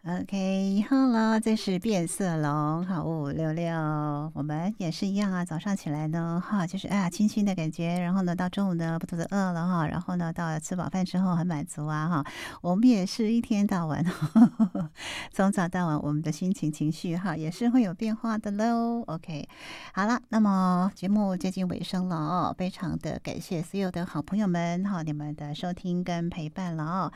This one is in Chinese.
OK，好了，这是变色龙，好5566，我们也是一样啊。早上起来呢，哈，就是哎呀，清新的感觉，然后呢，到中午呢，不肚子饿了哈，然后呢，到吃饱饭之后很满足啊哈。我们也是一天到晚，从早到晚，我们的心情、情绪哈，也是会有变化的喽。OK，好了，那么节目接近尾声了哦，非常的感谢所有的好朋友们哈，你们的收听跟陪伴了哦。